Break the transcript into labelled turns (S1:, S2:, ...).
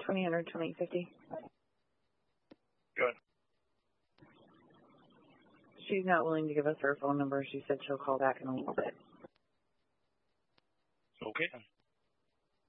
S1: 2000 2850.
S2: Good.
S1: She's not willing to give us her phone number. She said she'll call back in a little bit.
S2: Okay then.